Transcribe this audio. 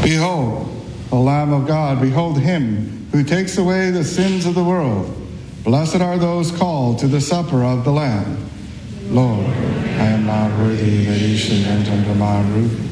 Behold, the Lamb of God, behold him who takes away the sins of the world. Blessed are those called to the supper of the Lamb. Lord, I am not worthy that you should enter under my roof,